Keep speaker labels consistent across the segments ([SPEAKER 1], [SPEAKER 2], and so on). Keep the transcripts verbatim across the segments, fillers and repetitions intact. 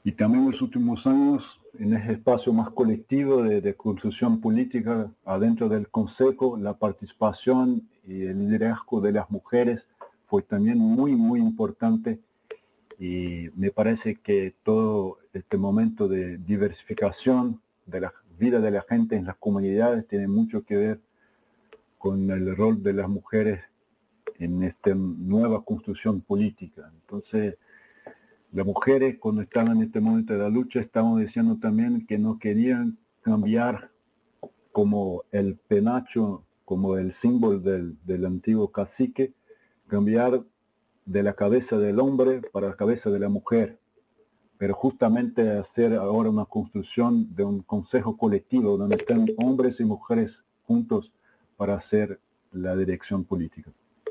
[SPEAKER 1] Y también en los últimos años, en ese espacio más colectivo de, de construcción política, adentro del Consejo, la participación y el liderazgo de las mujeres fue también muy, muy importante. Y me parece que todo este momento de diversificación de la vida de la gente en las comunidades tiene mucho que ver con el rol de las mujeres en esta nueva construcción política. Entonces, las mujeres, cuando estaban en este momento de la lucha, estaban diciendo también que no querían cambiar como el penacho, como el símbolo del, del antiguo cacique, cambiar de la cabeza del hombre para la cabeza de la mujer, pero justamente hacer ahora una construcción de un consejo colectivo donde estén hombres y mujeres juntos para hacer la dirección política.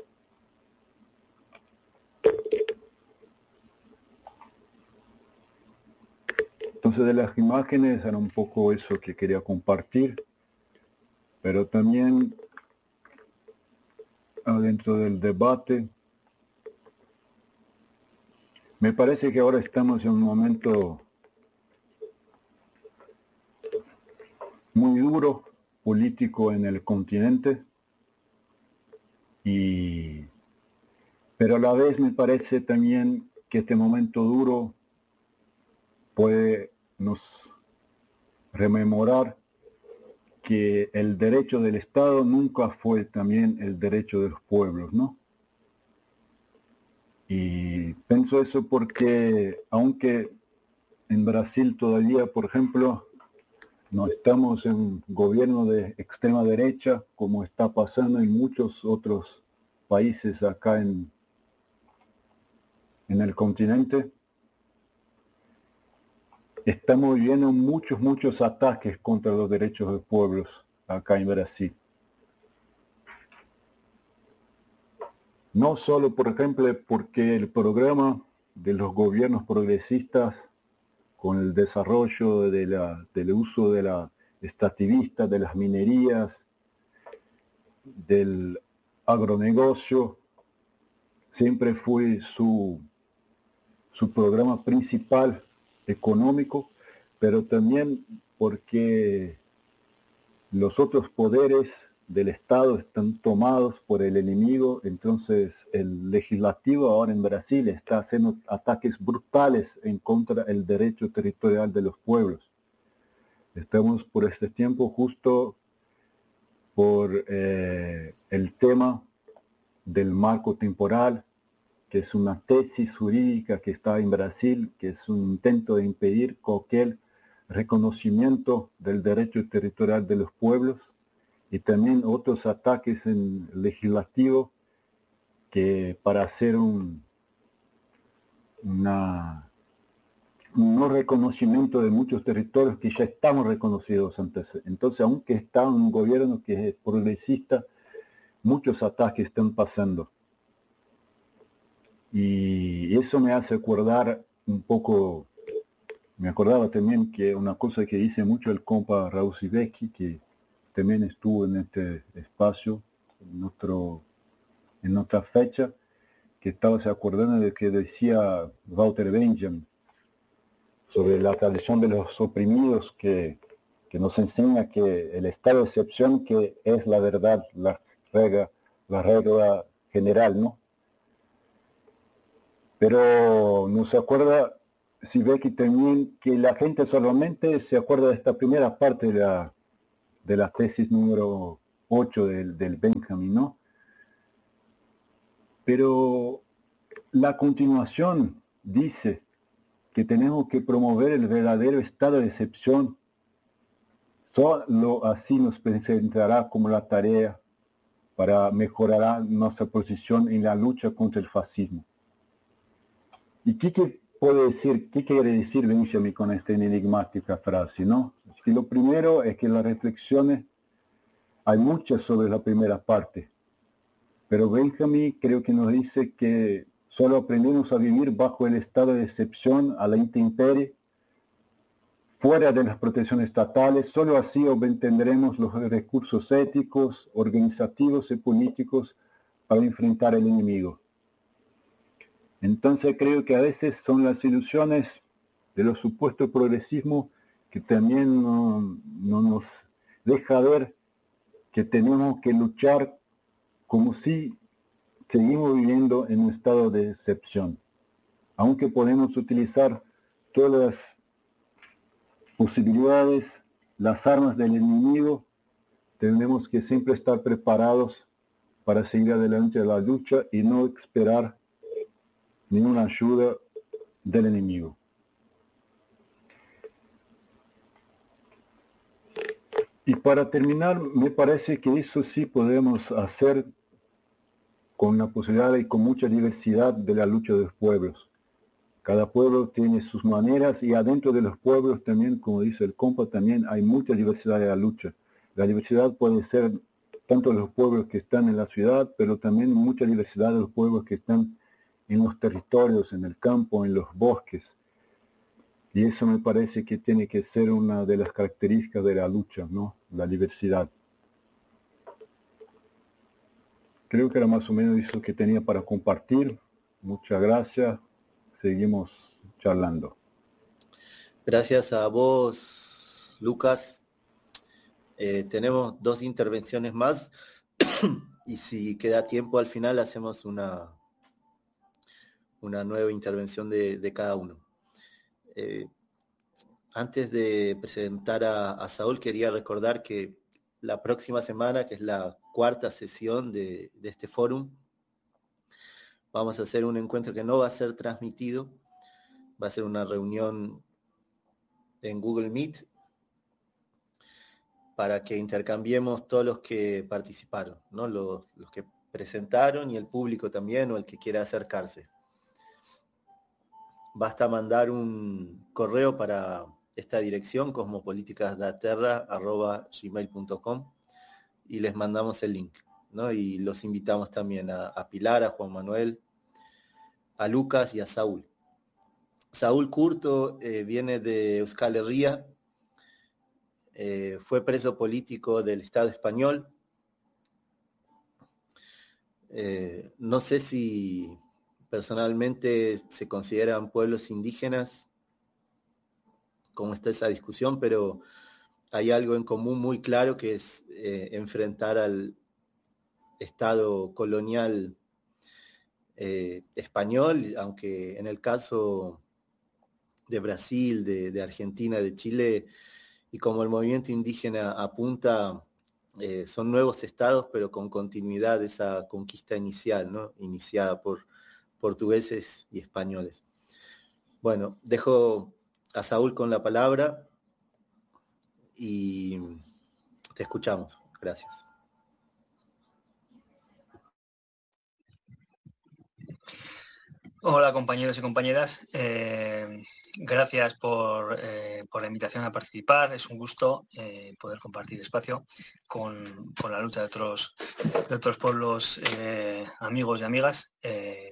[SPEAKER 1] Entonces, de las imágenes era un poco eso que quería compartir, pero también dentro del debate, me parece que ahora estamos en un momento muy duro político en el continente, y, pero a la vez me parece también que este momento duro puede nos rememorar que el derecho del Estado nunca fue también el derecho de los pueblos, ¿no? Y pienso eso porque, aunque en Brasil todavía, por ejemplo, no estamos en un gobierno de extrema derecha, como está pasando en muchos otros países acá en, en el continente, estamos viendo muchos, muchos ataques contra los derechos de los pueblos acá en Brasil. No solo, por ejemplo, porque el programa de los gobiernos progresistas con el desarrollo de la, del uso de la extractivista, de las minerías, del agronegocio, siempre fue su, su programa principal económico, pero también porque los otros poderes del Estado están tomados por el enemigo. Entonces el legislativo ahora en Brasil está haciendo ataques brutales en contra del derecho territorial de los pueblos. Estamos por este tiempo justo por eh, el tema del marco temporal, que es una tesis jurídica que está en Brasil, que es un intento de impedir cualquier reconocimiento del derecho territorial de los pueblos, y también otros ataques en el legislativo que para hacer un, una, un no reconocimiento de muchos territorios que ya estamos reconocidos antes. Entonces, aunque está un gobierno que es progresista, muchos ataques están pasando. Y eso me hace acordar un poco, me acordaba también que una cosa que dice mucho el compa Raúl Sivecki, que también estuvo en este espacio, en, nuestro, en otra fecha, que estaba se acordando de que decía Walter Benjamin sobre la tradición de los oprimidos, que, que nos enseña que el estado de excepción que es la verdad, la regla, la regla general, ¿no? Pero nos acuerda Sivecki también que la gente solamente se acuerda de esta primera parte de la, de la tesis número ocho del, del Benjamin, ¿no? Pero la continuación dice que tenemos que promover el verdadero estado de excepción. Solo así nos presentará como la tarea para mejorar nuestra posición en la lucha contra el fascismo. ¿Y qué, qué puede decir, qué quiere decir Benjamin con esta enigmática frase, no? Es que lo primero es que las reflexiones, hay muchas sobre la primera parte, pero Benjamin creo que nos dice que solo aprendemos a vivir bajo el estado de excepción, a la intemperie, fuera de las protecciones estatales. Solo así obtendremos los recursos éticos, organizativos y políticos para enfrentar al enemigo. Entonces creo que a veces son las ilusiones de los supuestos progresismos que también no, no nos deja ver que tenemos que luchar como si seguimos viviendo en un estado de excepción. Aunque podemos utilizar todas las posibilidades, las armas del enemigo, tenemos que siempre estar preparados para seguir adelante a la lucha y no esperar ninguna ayuda del enemigo. Y para terminar, me parece que eso sí podemos hacer con la posibilidad y con mucha diversidad de la lucha de los pueblos. Cada pueblo tiene sus maneras y adentro de los pueblos también, como dice el compa, también hay mucha diversidad de la lucha. La diversidad puede ser tanto de los pueblos que están en la ciudad, pero también mucha diversidad de los pueblos que están en los territorios, en el campo, en los bosques. Y eso me parece que tiene que ser una de las características de la lucha, ¿no? La diversidad. Creo que era más o menos eso que tenía para compartir. Muchas gracias. Seguimos charlando.
[SPEAKER 2] Gracias a vos, Lucas. Eh, tenemos dos intervenciones más y si queda tiempo al final hacemos una, una nueva intervención de, de cada uno. Eh, antes de presentar a, a Saúl, quería recordar que la próxima semana, que es la cuarta sesión de, de este fórum, vamos a hacer un encuentro que no va a ser transmitido, va a ser una reunión en Google Meet para que intercambiemos todos los que participaron, ¿no? Los, los que presentaron y el público también, o el que quiera acercarse. Basta mandar un correo para esta dirección, cosmopolíticasdaterra arroba gmail punto com, y les mandamos el link, ¿no? Y los invitamos también a, a Pilar, a Juan Manuel, a Lucas y a Saúl. Saúl Curto eh, viene de Euskal Herria, eh, fue preso político del Estado español. Eh, no sé si personalmente se consideran pueblos indígenas, cómo está esa discusión, pero hay algo en común muy claro, que es eh, enfrentar al Estado colonial eh, español, aunque en el caso de Brasil, de, de Argentina, de Chile, y como el movimiento indígena apunta, eh, son nuevos estados, pero con continuidad de esa conquista inicial, ¿no? Iniciada por portugueses y españoles. Bueno, dejo a Saúl con la palabra y te escuchamos. Gracias.
[SPEAKER 3] Hola compañeros y compañeras, eh, gracias por, eh, por la invitación a participar. Es un gusto eh, poder compartir espacio con, con la lucha de otros, de otros pueblos eh, amigos y amigas. Eh,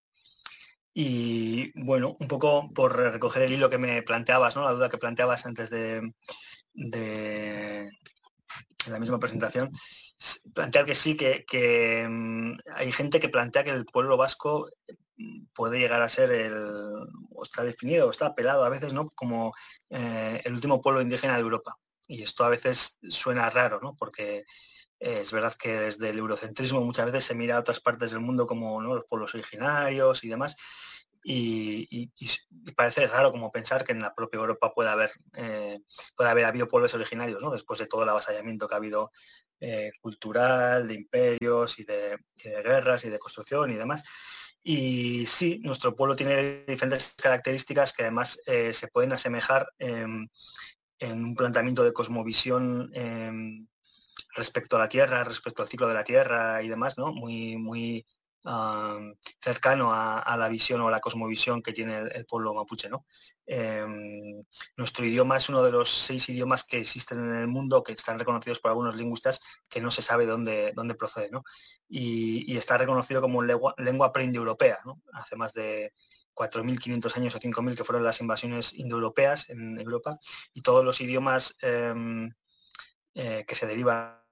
[SPEAKER 3] y bueno, un poco por recoger el hilo que me planteabas, ¿no? La duda que planteabas antes de, de, en la misma presentación, plantear que sí, que, que um, hay gente que plantea que el pueblo vasco puede llegar a ser el, o está definido, o está apelado a veces, ¿no? Como eh, el último pueblo indígena de Europa. Y esto a veces suena raro, ¿no? Porque eh, es verdad que desde el eurocentrismo muchas veces se mira a otras partes del mundo como, ¿no?, los pueblos originarios y demás. Y, y, y parece raro como pensar que en la propia Europa puede haber, eh, puede haber habido pueblos originarios, ¿no? Después de todo el avasallamiento que ha habido eh, cultural, de imperios y de, y de guerras y de construcción y demás. Y sí, nuestro pueblo tiene diferentes características que además eh, se pueden asemejar eh, en un planteamiento de cosmovisión eh, respecto a la Tierra, respecto al ciclo de la Tierra y demás, ¿no? Muy, muy um, cercano a, a la visión o a la cosmovisión que tiene el, el pueblo mapuche, ¿no? Eh, nuestro idioma es uno de los seis idiomas que existen en el mundo, que están reconocidos por algunos lingüistas, que no se sabe dónde, dónde procede, ¿no? Y, y está reconocido como lengua, lengua preindoeuropea, ¿no? Hace más de cuatro mil quinientos años o cinco mil que fueron las invasiones indoeuropeas en Europa, y todos los idiomas eh, eh, que se derivan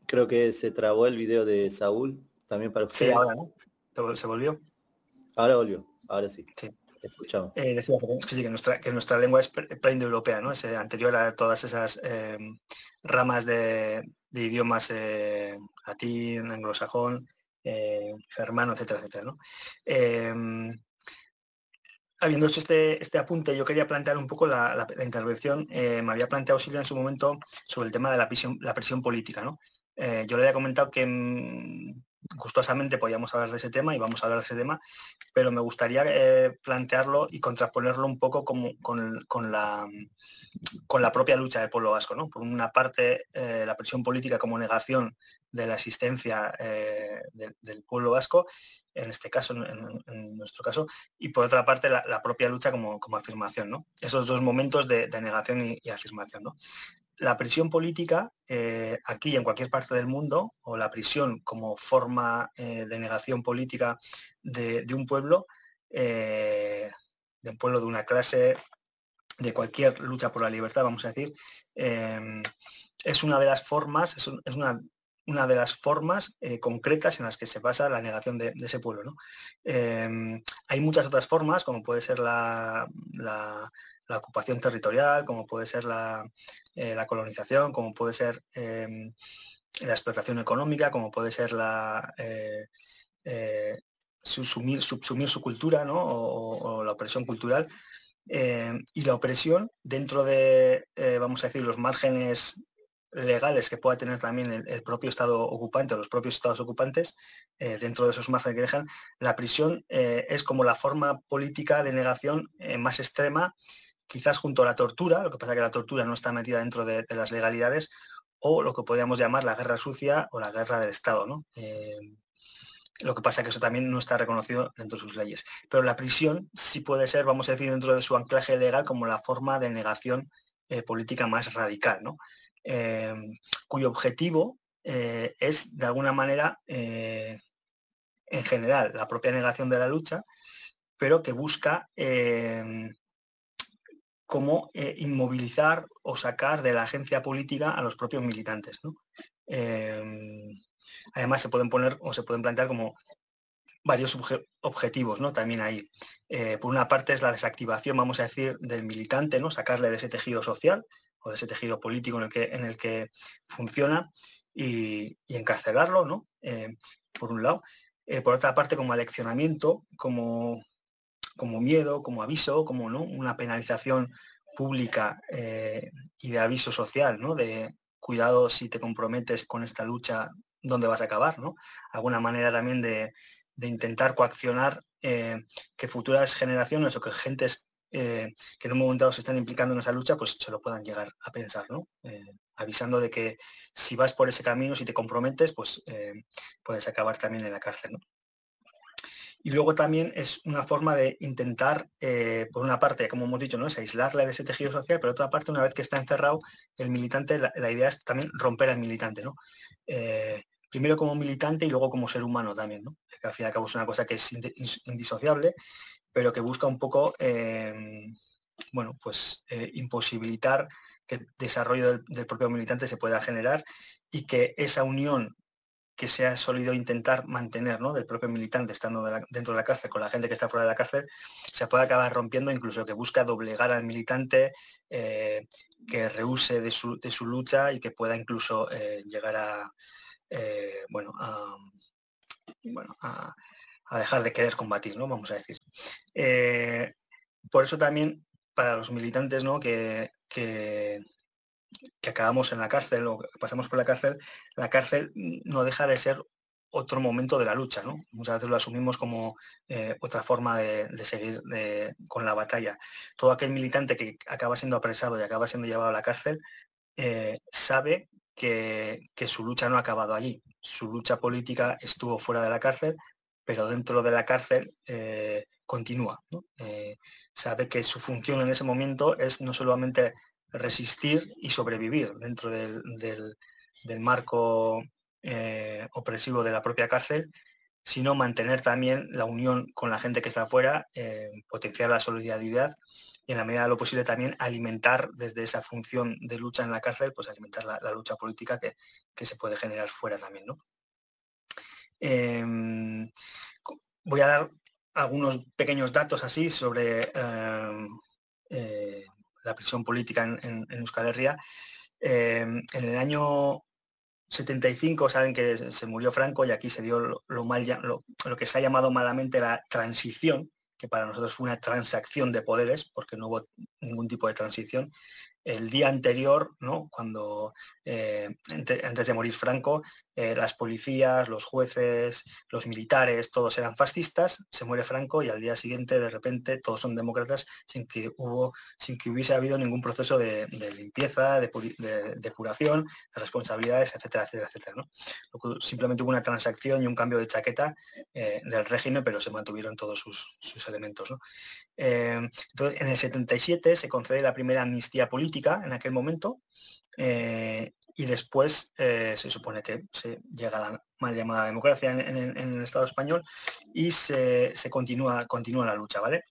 [SPEAKER 2] Creo que se trabó el video de Saúl, también para ustedes.
[SPEAKER 3] Sí, ahora, ¿no? ¿Se volvió?
[SPEAKER 2] Ahora volvió, ahora sí.
[SPEAKER 3] Sí.
[SPEAKER 2] Escuchamos.
[SPEAKER 3] Eh, decía que, sí, que, nuestra, que nuestra lengua es pre-indoeuropea, ¿no? Es eh, anterior a todas esas eh, ramas de, de idiomas eh, latín, anglosajón, eh, germano, etcétera, etcétera, ¿no? Eh, habiendo hecho este, este apunte, yo quería plantear un poco la, la, la intervención. Eh, me había planteado Silvia en su momento sobre el tema de la presión, la presión política, ¿no? Eh, yo le había comentado que mmm, gustosamente podíamos hablar de ese tema y vamos a hablar de ese tema, pero me gustaría eh, plantearlo y contraponerlo un poco como, con, con, la, con la propia lucha del pueblo vasco, ¿no? Por una parte, eh, la presión política como negación de la existencia eh, de, del pueblo vasco, en este caso, en, en nuestro caso, y por otra parte la, la propia lucha como, como afirmación, ¿no? Esos dos momentos de, de negación y, y afirmación, ¿no? La prisión política, eh, aquí y en cualquier parte del mundo, o la prisión como forma eh, de negación política de, de un pueblo, eh, de un pueblo, de una clase, de cualquier lucha por la libertad, vamos a decir, eh, es una de las formas, es, un, es una, una de las formas eh, concretas en las que se basa la negación de, de ese pueblo, ¿no? Eh, hay muchas otras formas, como puede ser la, la, la ocupación territorial, como puede ser la, eh, la colonización, como puede ser eh, la explotación económica, como puede ser la eh, eh, subsumir, subsumir su cultura, ¿no? o, o la opresión cultural. Eh, y la opresión dentro de, eh, vamos a decir, los márgenes legales que pueda tener también el, el propio Estado ocupante o los propios Estados ocupantes, eh, dentro de esos márgenes que dejan, la prisión eh, es como la forma política de negación eh, más extrema, quizás junto a la tortura, lo que pasa es que la tortura no está metida dentro de, de las legalidades, o lo que podríamos llamar la guerra sucia o la guerra del Estado, ¿no? Eh, Lo que pasa es que eso también no está reconocido dentro de sus leyes. Pero la prisión sí puede ser, vamos a decir, dentro de su anclaje legal como la forma de negación eh, política más radical, ¿no? Eh, cuyo objetivo eh, es, de alguna manera, eh, en general, la propia negación de la lucha, pero que busca eh, cómo eh, inmovilizar o sacar de la agencia política a los propios militantes, ¿no? Eh, además, se pueden poner o se pueden plantear como varios objetivos, ¿no? También ahí. Eh, por una parte es la desactivación, vamos a decir, del militante, ¿no? Sacarle de ese tejido social o de ese tejido político en el que, en el que funciona y, y encarcelarlo, ¿no? Eh, por un lado. Eh, por otra parte, como aleccionamiento, como, como miedo, como aviso, como, ¿no? Una penalización pública eh, y de aviso social, ¿no? De cuidado si te comprometes con esta lucha, ¿dónde vas a acabar, ¿no? Alguna manera también de, de intentar coaccionar eh, que futuras generaciones o que gentes eh, que en un momento dado se están implicando en esa lucha, pues se lo puedan llegar a pensar, ¿no? Eh, avisando de que si vas por ese camino, si te comprometes, pues eh, puedes acabar también en la cárcel, ¿no? Y luego también es una forma de intentar, eh, por una parte, como hemos dicho, ¿no? Es aislarle de ese tejido social, pero por otra parte, una vez que está encerrado, el militante, la, la idea es también romper al militante, ¿no? Eh, primero como militante y luego como ser humano también, ¿no? Que al fin y al cabo es una cosa que es indisociable, pero que busca un poco, eh, bueno, pues eh, imposibilitar que el desarrollo del, del propio militante se pueda generar y que esa unión que se ha solido intentar mantener, ¿no? Del propio militante estando de la, dentro de la cárcel con la gente que está fuera de la cárcel, se puede acabar rompiendo, incluso que busca doblegar al militante, eh, que rehúse de su, de su lucha y que pueda incluso eh, llegar a, eh, bueno, a, bueno a, a, dejar de querer combatir, ¿no? Vamos a decir. Eh, por eso también para los militantes, ¿no? que, que que acabamos en la cárcel o que pasamos por la cárcel, la cárcel no deja de ser otro momento de la lucha, ¿no? Muchas veces lo asumimos como eh, otra forma de, de seguir de, con la batalla. Todo aquel militante que acaba siendo apresado y acaba siendo llevado a la cárcel eh, sabe que, que su lucha no ha acabado allí. Su lucha política estuvo fuera de la cárcel, pero dentro de la cárcel eh, continúa, ¿no? Eh, sabe que su función en ese momento es no solamente resistir y sobrevivir dentro del, del, del marco eh, opresivo de la propia cárcel, sino mantener también la unión con la gente que está afuera, eh, potenciar la solidaridad y en la medida de lo posible también alimentar desde esa función de lucha en la cárcel, pues alimentar la, la lucha política que, que se puede generar fuera también, ¿no? Eh, voy a dar algunos pequeños datos así sobre eh, eh, la prisión política en, en, en Euskal Herria. Eh, en el año setenta y cinco saben que se murió Franco y aquí se dio lo, lo, mal, lo, lo que se ha llamado malamente la transición, que para nosotros fue una transacción de poderes, porque no hubo ningún tipo de transición. El día anterior, ¿no? Cuando eh, antes de morir Franco, eh, las policías, los jueces, los militares, todos eran fascistas, se muere Franco y al día siguiente de repente todos son demócratas sin que hubo, sin que hubiese habido ningún proceso de, de limpieza, de, de depuración, de responsabilidades, etcétera, etcétera, etcétera, ¿no? Simplemente hubo una transacción y un cambio de chaqueta eh, del régimen, pero se mantuvieron todos sus, sus elementos, ¿no? Eh, entonces, en el setenta y siete se concede la primera amnistía política en aquel momento eh, y después eh, se supone que se llega a la mal llamada democracia en, en, en el Estado español y se, se continúa, continúa la lucha, ¿vale?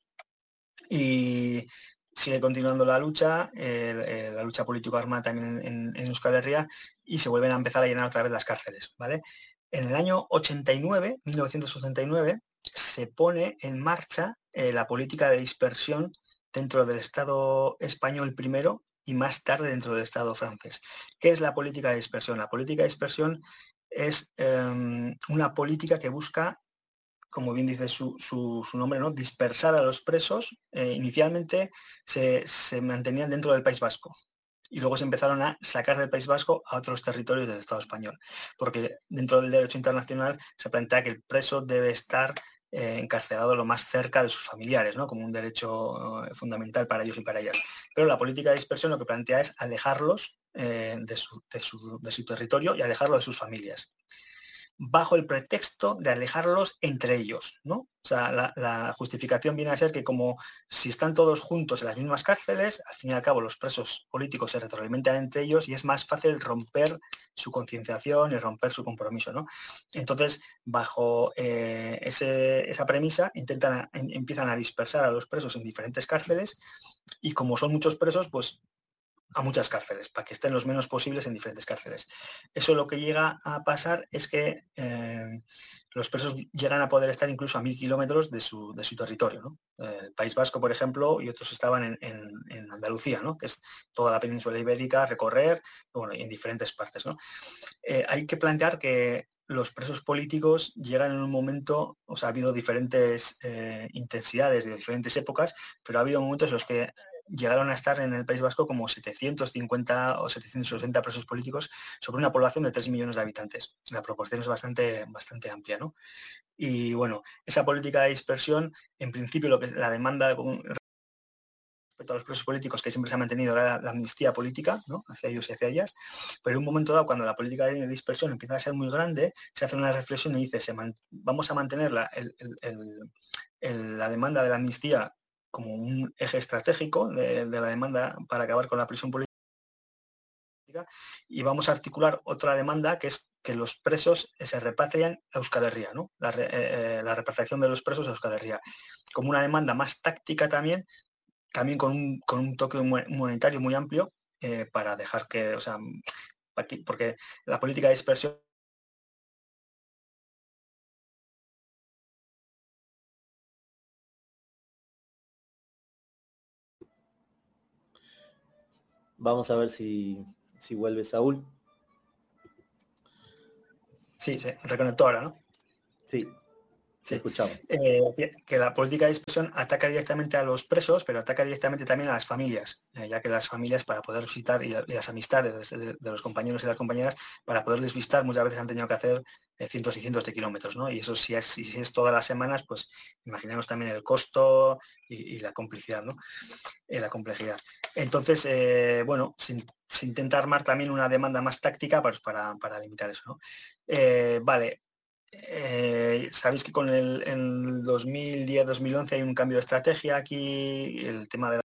[SPEAKER 3] Y sigue continuando la lucha, eh, la lucha político-armada también en, en Euskal Herria y se vuelven a empezar a llenar otra vez las cárceles, ¿vale? En el año ochenta y nueve, mil novecientos ochenta y nueve, se pone en marcha eh, la política de dispersión dentro del Estado español primero y más tarde dentro del Estado francés. ¿Qué es la política de dispersión? La política de dispersión es eh, una política que busca, como bien dice su, su, su nombre, ¿no? Dispersar a los presos. Eh, inicialmente se, se mantenían dentro del País Vasco y luego se empezaron a sacar del País Vasco a otros territorios del Estado español, porque dentro del derecho internacional se plantea que el preso debe estar eh, encarcelado lo más cerca de sus familiares, ¿no? Como un derecho eh, fundamental para ellos y para ellas. Pero la política de dispersión lo que plantea es alejarlos eh, de, su, de, su, de su territorio y alejarlo de sus familias, bajo el pretexto de alejarlos entre ellos, ¿no? O sea, la, la justificación viene a ser que como si están todos juntos en las mismas cárceles, al fin y al cabo los presos políticos se retroalimentan entre ellos y es más fácil romper su concienciación y romper su compromiso, ¿no? Entonces, bajo eh, ese, esa premisa, intentan a, empiezan a dispersar a los presos en diferentes cárceles y como son muchos presos, pues a muchas cárceles, para que estén los menos posibles en diferentes cárceles. Eso lo que llega a pasar es que eh, los presos llegan a poder estar incluso a mil kilómetros de su, de su territorio, ¿no? El País Vasco, por ejemplo, y otros estaban en, en, en Andalucía, ¿no? Que es toda la península ibérica, recorrer, bueno, y en diferentes partes, ¿no? Eh, hay que plantear que los presos políticos llegan en un momento, o sea, ha habido diferentes eh, intensidades de diferentes épocas, pero ha habido momentos en los que llegaron a estar en el País Vasco como setecientos cincuenta o setecientos sesenta presos políticos sobre una población de tres millones de habitantes. La proporción es bastante, bastante amplia, ¿no? Y bueno, esa política de dispersión, en principio lo que la demanda respecto a los presos políticos que siempre se ha mantenido era la amnistía política, ¿no? Hacia ellos y hacia ellas, pero en un momento dado, cuando la política de dispersión empieza a ser muy grande, se hace una reflexión y dice, se man, vamos a mantener la, el, el, el, el, la demanda de la amnistía como un eje estratégico de, de la demanda para acabar con la prisión política y vamos a articular otra demanda que es que los presos se repatrian a Euskal Herria, ¿no? La, eh, la repatriación de los presos a Euskal Herria, como una demanda más táctica también, también con un, con un toque monetario muy amplio eh, para dejar que, o sea, porque la política de dispersión
[SPEAKER 2] Vamos a ver si, si vuelve Saúl.
[SPEAKER 3] Sí, se reconectó ahora, ¿no?
[SPEAKER 2] Sí, sí. Escuchamos.
[SPEAKER 3] Eh, que la política de dispersión ataca directamente a los presos, pero ataca directamente también a las familias, eh, ya que las familias para poder visitar y, y las amistades de, de los compañeros y las compañeras, para poderles visitar muchas veces han tenido que hacer eh, cientos y cientos de kilómetros, ¿no? Y eso si es, si es todas las semanas, pues imaginemos también el costo y, y la complicidad, ¿no? Eh, la complejidad. Entonces, eh, bueno, se, se intenta armar también una demanda más táctica pues, para, para limitar eso, ¿no? Eh, vale. Eh, sabéis que con el, el dos mil diez dos mil once hay un cambio de estrategia aquí, el tema de la